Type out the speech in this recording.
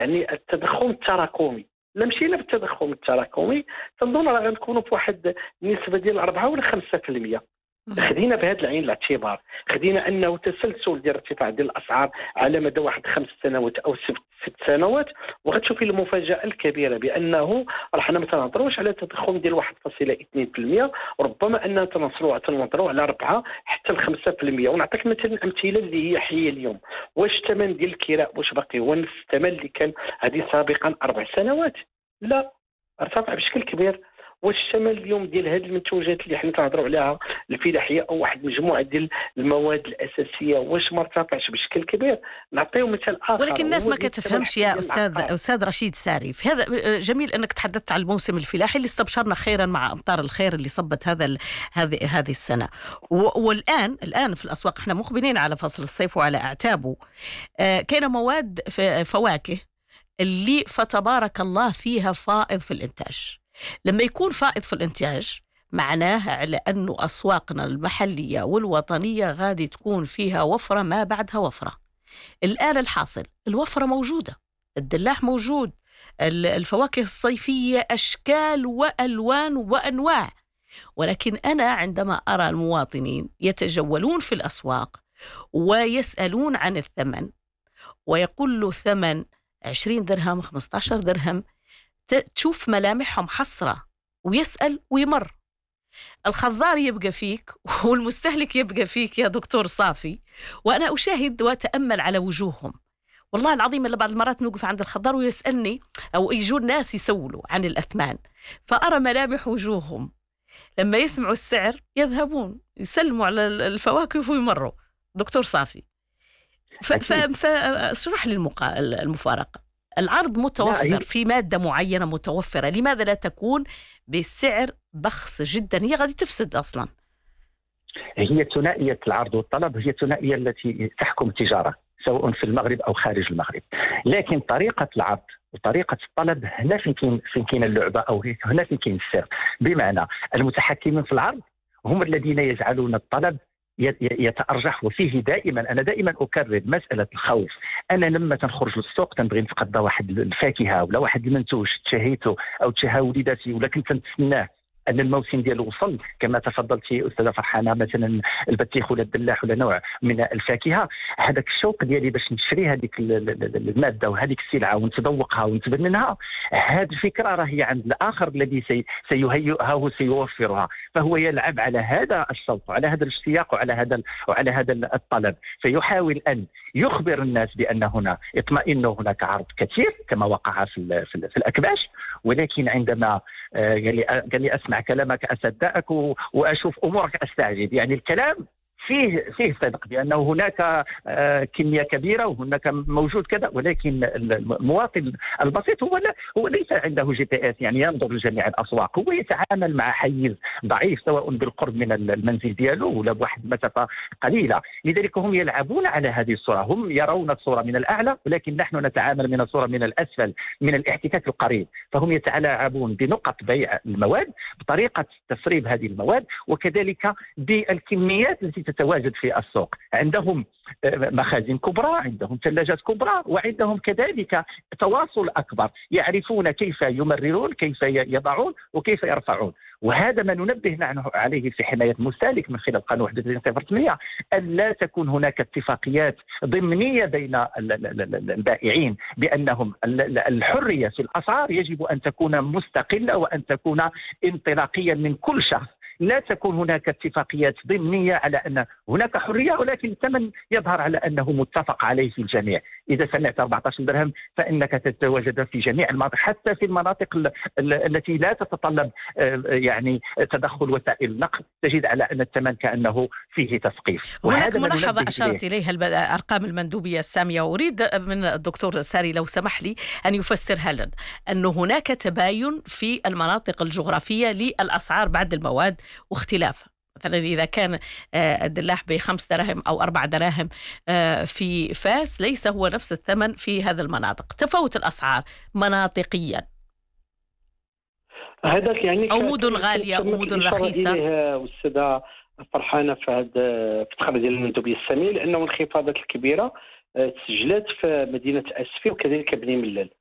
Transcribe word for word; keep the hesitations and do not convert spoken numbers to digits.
يعني التضخم التراكمي. لا مشينا بالتضخم التراكمي تنظن راه غنكونوا في واحد النسبه ديال أربعة ولا خمسة في المية. خدينا بهذا العين الاعتبار، خدينا انه تسلسل ديال ارتفاع ديال الاسعار على مدى واحد خمس سنوات او ست, ست سنوات، وغتشوفي المفاجاه الكبيره بانه راح ما تنهضروش على تضخم ديال واحد فاصلة اثنين في المية، وربما اننا تنصروا تنهضروا على أربعة حتى ل خمسة في المية. ونعطيك مثلا امثله اللي هي حيه اليوم. واش الثمن ديال الكراء واش باقي هو نفس الثمن اللي كان هذه سابقا اربع سنوات؟ لا، ارتفع بشكل كبير. واش الثمن اليوم ديال هذه المنتوجات اللي حنا كنهضروا عليها الفلاحيه او واحد مجموعه ديال المواد الاساسيه واش ما ارتفعش بشكل كبير؟ نعطيو مثال اخر. ولكن الناس ما كتفهمش يا استاذ استاذ رشيد ساري. في هذا جميل انك تحدثت عن الموسم الفلاحي اللي استبشرنا خيرا مع امطار الخير اللي صبت هذا هذه هذه السنه، والان الان في الاسواق احنا مقبلين على فصل الصيف وعلى اعتابه. كاين مواد فواكه اللي فتبارك الله فيها فائض في الانتاج. لما يكون فائض في الانتاج معناها على أنه أسواقنا المحلية والوطنية غادي تكون فيها وفرة ما بعدها وفرة. الآن الحاصل الوفرة موجودة، الدلاح موجود، الفواكه الصيفية أشكال وألوان وأنواع. ولكن أنا عندما أرى المواطنين يتجولون في الأسواق ويسألون عن الثمن ويقول له ثمن عشرين درهم خمسة عشر درهم، تشوف ملامحهم حسرة ويسأل ويمر. الخضار يبقى فيك والمستهلك يبقى فيك يا دكتور صافي، وأنا أشاهد وأتأمل على وجوههم. والله العظيم اللي بعض المرات نوقف عند الخضار ويسألني أو يجوا الناس يسولوا عن الأثمان، فأرى ملامح وجوههم لما يسمعوا السعر يذهبون يسلموا على الفواكه ويمروا. دكتور صافي، فاشرح لي المفارقة. العرض متوفر في مادة معينة متوفرة، لماذا لا تكون بسعر بخس جدا؟ هي غادي تفسد أصلا. هي ثنائية العرض والطلب، هي الثنائية التي تحكم التجارة سواء في المغرب أو خارج المغرب. لكن طريقة العرض وطريقة الطلب هنا فين كاين فين كاين اللعبة، أو هنا فين كاين السر. بمعنى المتحكمين في العرض هم الذين يجعلون الطلب يتأرجح. وفيه دائما أنا دائما أكرر مسألة الخوف. أنا لما تنخرج للسوق تنبغي نتقضى واحد الفاكهة ولا واحد المنتوج تشهيته أو تشهى وليداتي ولكن تنتسناه أن الموسم ديالو وصل، كما تفضلتي أستاذة فرحانة مثلا البطيخ ولا الدلاح ولا نوع من الفاكهة. هذاك الشوق ديالي باش نشري هذيك المادة وهذيك السلعة ونتذوقها ونتبننها، هذه الفكرة راهي عند الآخر الذي سي سيهيئها وسيوفرها. فهو يلعب على هذا الشوق وعلى هذا الاشتياق وعلى هذا وعلى هذا الطلب، فيحاول أن يخبر الناس بأن هنا اطمئن هناك عرض كثير كما وقع في, في, في الأكباش. ولكن عندما قال لي قال لي اسمع كلامك اصدقك واشوف امورك استعجب. يعني الكلام فيه فيه صدق بانه هناك كميه كبيره وهناك موجود كذا، ولكن المواطن البسيط هو لا هو ليس عنده جي بي اس يعني ينظر لجميع الاسواق. هو يتعامل مع حيز ضعيف سواء بالقرب من المنزل ديالو ولا بواحد المسافه قليله. لذلك هم يلعبون على هذه الصوره، هم يرون الصوره من الاعلى ولكن نحن نتعامل من الصوره من الاسفل من الاحتكاك القريب. فهم يتلاعبون بنقط بيع المواد، بطريقه تسريب هذه المواد، وكذلك بالكميات التي تتواجد في السوق. عندهم مخازن كبرى، عندهم ثلاجات كبرى، وعندهم كذلك تواصل أكبر، يعرفون كيف يمررون كيف يضعون وكيف يرفعون. وهذا ما ننبه نحن عليه في حماية المستهلك من خلال قانون واحد وثلاثين صفر ثمانية، أن لا تكون هناك اتفاقيات ضمنية بين البائعين بأنهم الحرية في الأسعار يجب أن تكون مستقلة وأن تكون انطلاقيا من كل شخص. لا تكون هناك اتفاقيات ضمنية على أن هناك حرية ولكن الثمن يظهر على أنه متفق عليه في الجميع. إذا سمعت أربعة عشر درهم فإنك تتواجد في جميع المناطق، حتى في المناطق التي لا تتطلب يعني تدخل وسائل النقل تجد على أن الثمن كأنه فيه تسقيف. هناك ملاحظة أشارت إليها الأرقام المندوبية السامية، أريد من الدكتور ساري لو سمح لي أن يفسرها لنا أن هناك تباين في المناطق الجغرافية للأسعار بعد المواد واختلافها. مثلا إذا كان الدلاح بخمس دراهم أو أربع دراهم في فاس ليس هو نفس الثمن في هذه المناطق. تفاوت الأسعار مناطقيا، هذا يعني أو مدن غالية أو مدن رخيصة. والسادة فرحانة في هذا في التخرج ديال المندوبية السامية، لأنه الانخفاضات الكبيرة تسجلت في مدينه اسفي وكذلك بني ملال.